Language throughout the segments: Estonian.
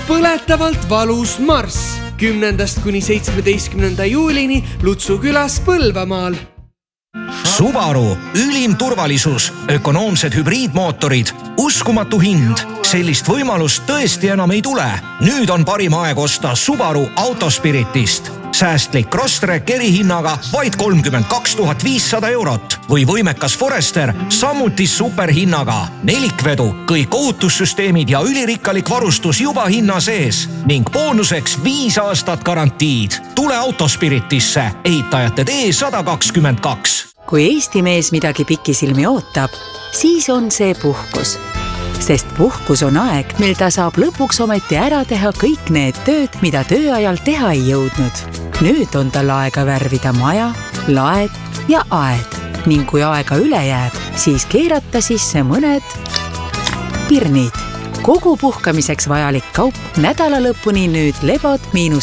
põletavalt valus marss 10. kuni 17. juulini Lutsu külas Põlvamaal. Subaru, ülim turvalisus, ökonoomsed hübriidmootorid, uskumatu hind. Sellist võimalust tõesti enam ei tule. Nüüd on parim aeg osta Subaru Autospiritist. Säästlik Crosstrek erihinnaga vaid 32 500 eurot või võimekas Forester samuti superhinnaga. Nelikvedu, kõik ohutussüsteemid ja ülirikkalik varustus juba hinna sees ning boonuseks 5 aastat garantiid. Tule Autospiritisse, ehitajate tee 122. Kui Eesti mees midagi pikisilmi ootab, siis on see puhkus. Sest puhkus on aeg, mil ta saab lõpuks ometi ära teha kõik need tööd, mida tööajal teha ei jõudnud. Nüüd on tal aega värvida maja, laed ja aed. Ning kui aega üle jääb, siis keerata sisse mõned pirnid. Kogu puhkamiseks vajalik kaup nädala lõpuni nüüd lebod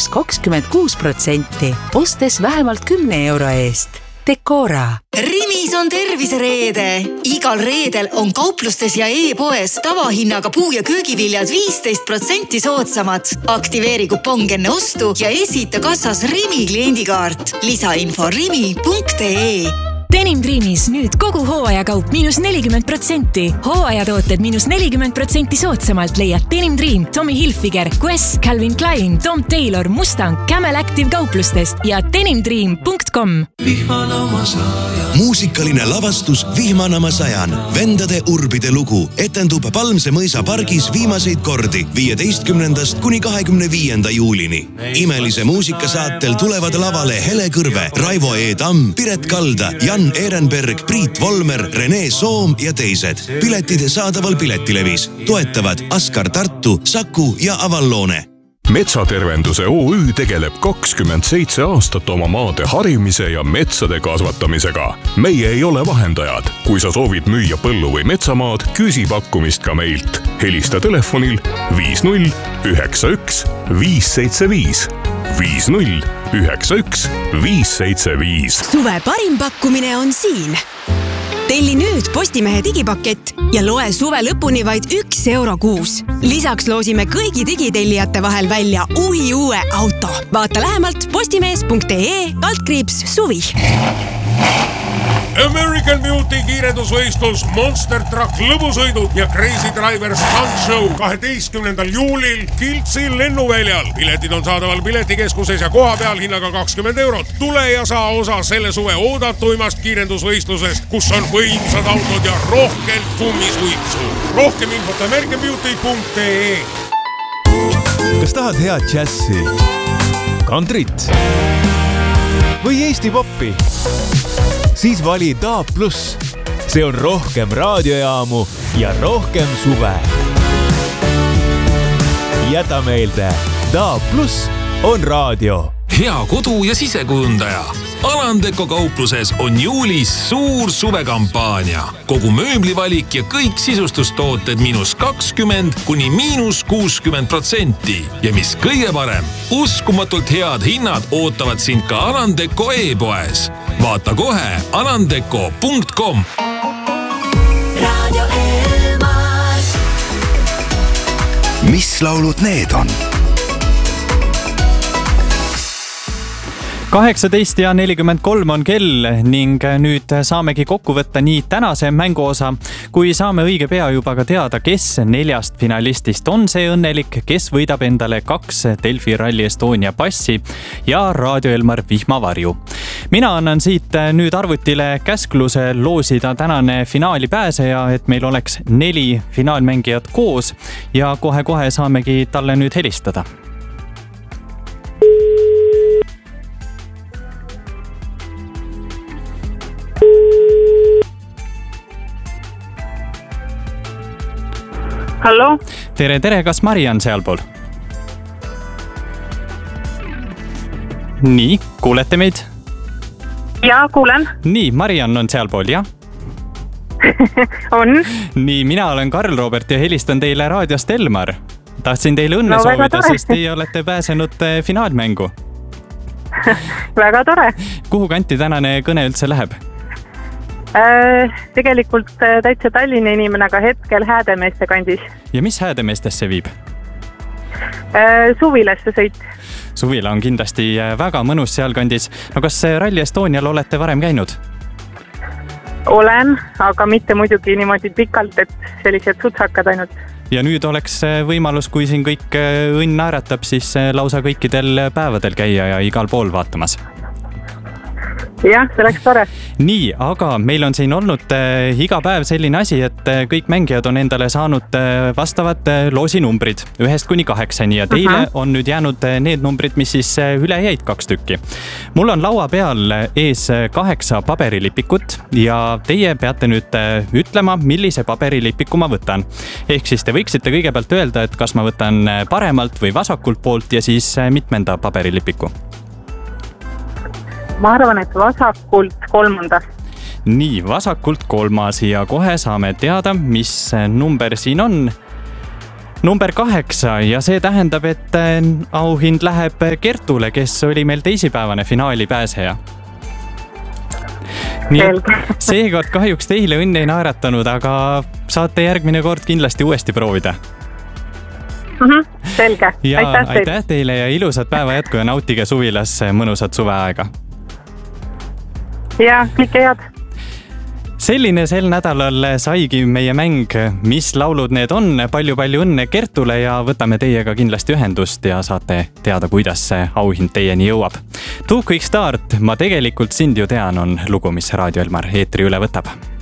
-26%, ostes vähemalt 10 euro eest. Decora. Rimis on tervisereede. Igal reedel on kauplustes ja e-poes tavahinnaga puu- ja köögiviljad 15% soodsamad. Aktiveeri kupong enne ostu ja esita kassas Rimi kliendikaart. Lisainfo rimi.ee. Denim Dreamis nüüd kogu hooajakaup -40%. Hooajatooted -40% soodsamalt leiad Denim Dream, Tommy Hilfiger, Quest, Calvin Klein, Tom Taylor, Mustang, Camel Active kauplustest ja denimdream.com. Muusikaline lavastus Vihmana ma sajan. Vendade urbide lugu etendub Palmse mõisa pargis viimaseid kordi 15. kuni 25. juulini. Imelise muusikasaatel tulevad lavale Hele Kõrve, Raivo E. Tamm, Piret Kalda, Jan Ehrenberg, Priit Volmer, Rene Soom ja teised. Piletid saadaval Piletilevis. Toetavad Askar Tartu, Saku ja Avallone. Metsatervenduse OÜ tegeleb 27 aastat oma maade harimise ja metsade kasvatamisega. Meie ei ole vahendajad. Kui sa soovid müüa põllu või metsamaad, küsi pakkumist ka meilt. Helista telefonil 50 91 575. 50 91 575. Suve parim pakkumine on siin. Telli nüüd Postimehe digipakett ja loe suve lõpuni vaid 1 euro kuus. Lisaks loosime kõigi digitellijate vahel välja uue auto. Vaata lähemalt postimees.ee/suvi. American Beauty kiirendusvõistlus, Monster Truck lõbusõidud ja Crazy Driver Stunt Show 12. juulil Kiltsi lennuväljal. Piletid on saadaval piletikeskuses ja koha peal hinnaga 20 eurot. Tule ja saa osa selle suve oodatuimast kiirendusvõistlusest, kus on võimsad autod ja rohkelt kummisuitsu. Rohkem infot americanbeauty.ee. Kas tahad head džässi, kantrit või Eesti poppi? Siis vali DAB+. See on rohkem raadiojaamu ja rohkem suve. Jäta meelde, DAB+ on raadio. Hea kodu- ja sisekujundaja. Alandeko kaupluses on juulis suur suvekampaania. Kogu mööblivalik ja kõik sisustustooted -20 kuni -60%. Ja mis kõige parem, uskumatult head hinnad ootavad sind ka Alandeko e-poes. Vaata kohe alandeko.com. Radio Elmar. Mis laulud need on? 18:43 on kell ning nüüd saamegi kokku võtta nii tänase mänguosa, kui saame õige pea juba ka teada, kes 4 finalistist on see õnnelik, kes võidab endale 2 Delfi Rally Estonia passi ja Raadio Elmar vihmavarju. Mina annan siit nüüd arvutile käskluse loosida tänane finaali pääseja, et meil oleks 4 finaalmängijat koos ja kohe-kohe saamegi talle nüüd helistada. Hallo? Tere, kas Mari on sealpool? Nii, kuulete meid? Jaa, kuulen. Nii, Mariann on sealpool, jah? On. Nii, mina olen Karl Robert ja helistan teile raadiost Elmar. Tahtsin teile õnne soovida, sest teie olete pääsenud finaalmängu. Väga tore. Kuhu kanti tänane kõne üldse läheb? Tegelikult täitsa Tallinna inimene, aga hetkel Häädemeeste kandis. Ja mis Häädemeestesse viib? Suvilasse sõit. Suvila on kindlasti väga mõnus sealkandis. No kas Rally Estonial olete varem käinud? Olen, aga mitte muidugi niimoodi pikalt, et sellised sutsakad ainult. Ja nüüd oleks võimalus, kui siin kõik õnn naeratab, siis lausa kõikidel päevadel käia ja igal pool vaatamas. Jah, see oleks tore. Nii, aga meil on siin olnud iga päev selline asi, et kõik mängijad on endale saanud vastavad loosinumbrid 1-8 ja teile on nüüd jäänud need numbrid, mis siis üle jäid 2 tükki. Mul on laua peal ees 8 paberilipikut ja teie peate nüüd ütlema, millise paberilipiku ma võtan. Ehk siis te võiksite kõigepealt öelda, et kas ma võtan paremalt või vasakult poolt ja siis mitmenda paberilipiku. Ma arvan, et vasakult 3. Nii, vasakult 3 ja kohe saame teada, mis number siin on. Number 8 ja see tähendab, et auhind läheb Kertule, kes oli meil teisipäevane finaali pääseja. Nii, seekord kahjuks teile õnne ei naeratanud, aga saate järgmine kord kindlasti uuesti proovida. Selge, aitäh teile ja ilusat päeva jätku ja nautige suvilas mõnusat suveaega. Ja, kõike head. Selline sel nädalal saigi meie mäng, mis laulud need on. Palju õnne Kertule ja võtame teiega kindlasti ühendust ja saate teada, kuidas see auhind teieni jõuab. Too Quick Start, ma tegelikult sind ju tean, on lugu, mis Raadio Elmar eetri üle võtab.